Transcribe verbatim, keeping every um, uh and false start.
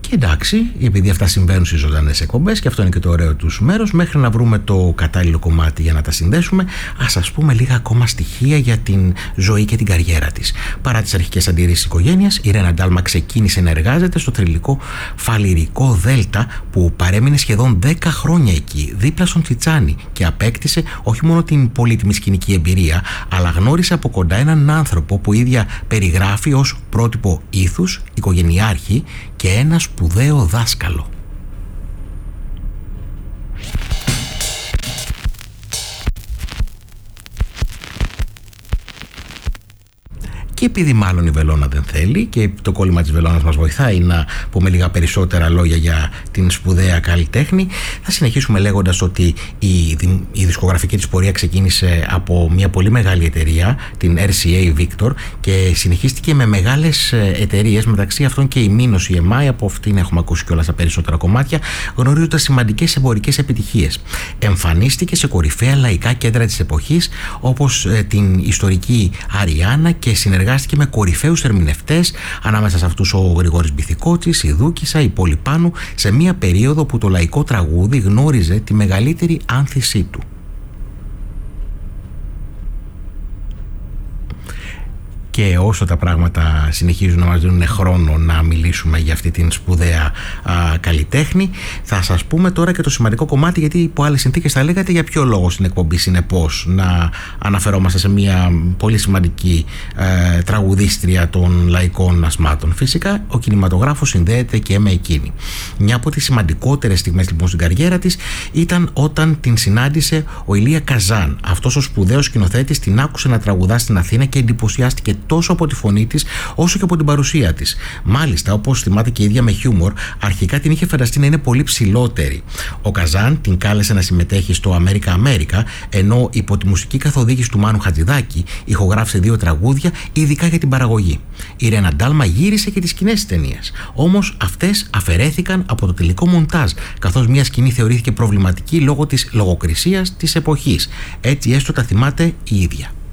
Και εντάξει, επειδή αυτά συμβαίνουν στις ζωντανές εκπομπές και αυτό είναι και το ωραίο τους μέρος, μέχρι να βρούμε το κατάλληλο κομμάτι για να τα συνδέσουμε, ας σας πούμε λίγα ακόμα στοιχεία για την ζωή και την καριέρα της. Παρά τις αρχικές αντιρρήσεις της οικογένειας, η Ρένα Ντάλμα ξεκίνησε να εργάζεται στο θρυλικό Φαλιρικό Δέλτα, που παρέμεινε σχεδόν δέκα χρόνια εκεί, δίπλα στον Τσιτσάνι, και απέκτησε όχι μόνο την πολύτιμη σκηνική εμπειρία, αλλά γνώρισε από κοντά έναν άνθρωπο που η ίδια περιγράφει ως πρότυπο ήθους, οικογενειάρχη και ένα σπουδαίο δάσκαλο. Και επειδή μάλλον η Βελόνα δεν θέλει και το κόλλημα της Βελόνας μας βοηθάει να πούμε λίγα περισσότερα λόγια για την σπουδαία καλλιτέχνη, θα συνεχίσουμε λέγοντας ότι η, η δισκογραφική της πορεία ξεκίνησε από μια πολύ μεγάλη εταιρεία, την αρ σι έι Victor, και συνεχίστηκε με μεγάλες εταιρείες, μεταξύ αυτών και η Μίνος, η εμ άι, από αυτήν έχουμε ακούσει κιόλας στα περισσότερα κομμάτια, γνωρίζοντας σημαντικές εμπορικές επιτυχίες. Εμφανίστηκε σε κορυφαία λαϊκά κέντρα της εποχής, όπως την ιστορική Αριάννα, και συνεργάστηκε Εργάστηκε με κορυφαίους ερμηνευτές, ανάμεσα σε αυτούς ο Γρηγόρης Μπιθικότσης, η Δούκισσα, η Πολυπάνου, σε μια περίοδο που το λαϊκό τραγούδι γνώριζε τη μεγαλύτερη άνθησή του. Και όσο τα πράγματα συνεχίζουν να μας δίνουν χρόνο να μιλήσουμε για αυτή την σπουδαία α, καλλιτέχνη, θα σας πούμε τώρα και το σημαντικό κομμάτι, γιατί υπό άλλες συνθήκες θα λέγατε για ποιο λόγο στην εκπομπή συνεπώς να αναφερόμαστε σε μια πολύ σημαντική ε, τραγουδίστρια των λαϊκών ασμάτων. Φυσικά ο κινηματογράφος συνδέεται και με εκείνη. Μια από τις σημαντικότερες στιγμές λοιπόν στην καριέρα της ήταν όταν την συνάντησε ο Ηλία Καζάν. Αυτός ο σπουδαίος σκηνοθέτης την άκουσε να τραγουδά στην Αθήνα και εντυπωσιάστηκε τόσο από τη φωνή της όσο και από την παρουσία της. Μάλιστα, όπως θυμάται και η ίδια με χιούμορ, αρχικά την είχε φανταστεί να είναι πολύ ψηλότερη. Ο Καζάν την κάλεσε να συμμετέχει στο Αμέρικα Αμέρικα, ενώ υπό τη μουσική καθοδήγηση του Μάνου Χατζηδάκη ηχογράφησε δύο τραγούδια ειδικά για την παραγωγή. Η Ρένα Ντάλμα γύρισε και τις σκηνές της ταινίας. Όμως αυτές αφαιρέθηκαν από το τελικό μοντάζ, καθώς μια σκηνή θεωρήθηκε προβληματική λόγω της λογοκρισίας της εποχής. Έτσι έστω τα θυμάται η ίδια.